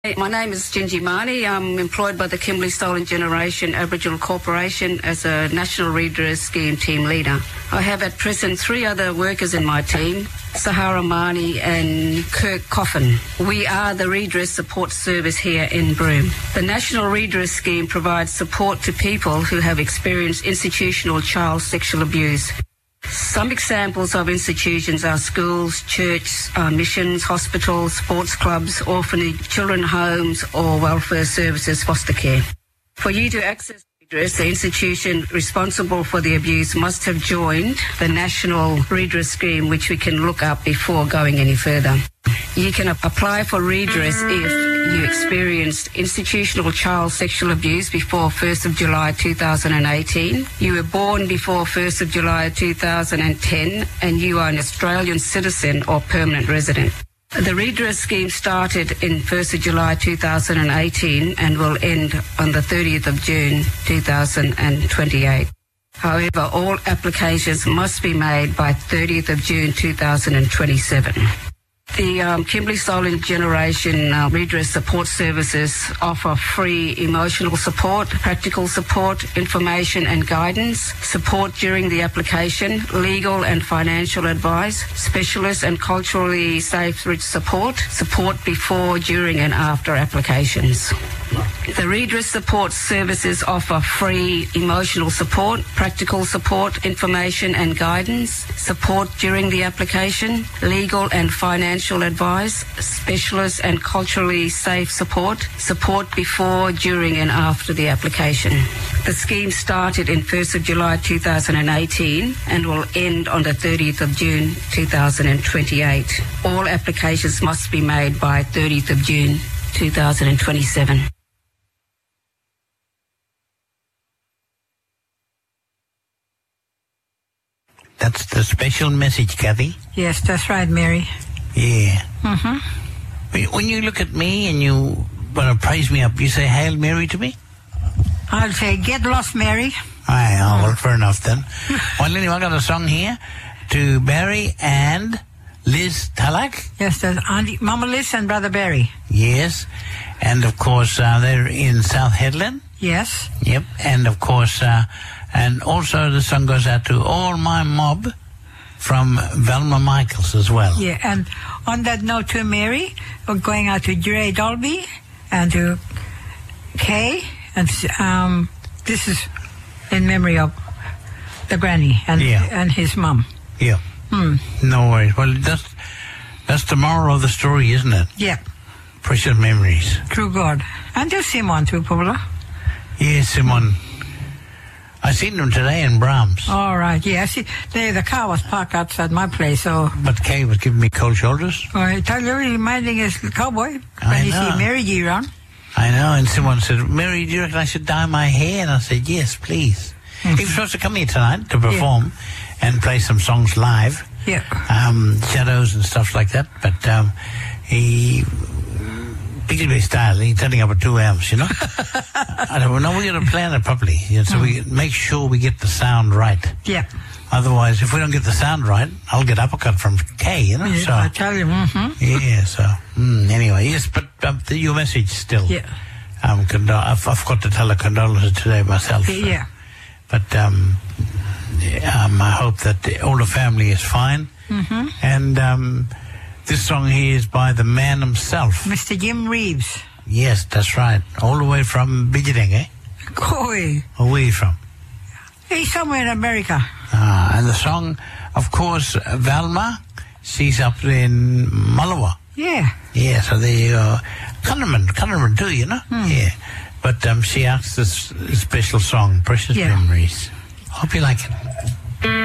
My name is Gingy Marnie. I'm employed by the Kimberley Stolen Generation Aboriginal Corporation as a National Redress Scheme team leader. I have at present 3 other workers in my team, Sahara Marnie and Kirk Coffin. We are the Redress Support Service here in Broome. The National Redress Scheme provides support to people who have experienced institutional child sexual abuse. Some examples of institutions are schools, churches, missions, hospitals, sports clubs, orphanage, children's homes or welfare services, foster care. For you to access redress, the institution responsible for the abuse must have joined the National Redress Scheme, which we can look up before going any further. You can apply for redress if you experienced institutional child sexual abuse before 1st of July 2018, you were born before 1st of July 2010, and you are an Australian citizen or permanent resident. The redress scheme started in 1st of July 2018 and will end on the 30th of June 2028. However, all applications must be made by 30th of June 2027. The Kimberley Stolen Generation Redress Support Services offer free emotional support, practical support, information and guidance, support during the application, legal and financial advice, specialist and culturally safe support, support before, during and after applications. The Redress Support Services offer free emotional support, practical support, information and guidance, support during the application, legal and financial advice, specialist and culturally safe support, support before, during and after the application. The scheme started in 1st of July 2018 and will end on the 30th of June 2028. All applications must be made by 30th of June 2027. That's the special message, Kathy. Yes, that's right, Mary. Yeah. Mm-hmm. When you look at me and you want to praise me up, you say Hail Mary to me? I'll say, get lost, Mary. Well, fair enough then. Well, anyway, I got a song here to Barry and Liz Talak. Yes, that's Auntie, Mama Liz and Brother Barry. Yes. And, of course, they're in South Headland. Yes. Yep. And, of course, and also the song goes out to all my mob from Velma Michaels as well. Yeah, and on that note too, Mary, we're going out to Dre Dolby and to Kay, and this is in memory of the granny and his mum. Yeah. No worries. Well, that's the moral of the story, isn't it? Yeah. Precious memories. True God. And there's Simon too, Paula. Yes, Simon. I seen them today in Brahms. All right, yeah. See, the car was parked outside my place, so... But Kay was giving me cold shoulders. Oh, I tell you, reminding his cowboy when you see Mary G around. I know, and someone said, Mary, do you reckon I should dye my hair? And I said, yes, please. He was supposed to come here tonight to perform and play some songs live. Yeah. Shadows and stuff like that, but he... Particularly style, he's turning up at 2 hours, you know. I don't know, we got to plan it properly, so we make sure we get the sound right. Yeah. Otherwise, if we don't get the sound right, I'll get uppercut from Kay, you know. Yeah, so I tell you. Yeah. So anyway, yes, but your message still. Yeah. I've got to tell her condolences today myself. Yeah. But I hope that all the family is fine. And. This song here is by the man himself. Mr. Jim Reeves. Yes, that's right. All the way from Bijideng, eh? Koi. Where are you from? He's somewhere in America. And the song, of course, Velma, she's up in Malawa. Yeah. Yeah, so there you go. Cunnerman too, you know? Yeah. But she asked this special song, Precious Memories. Hope you like it.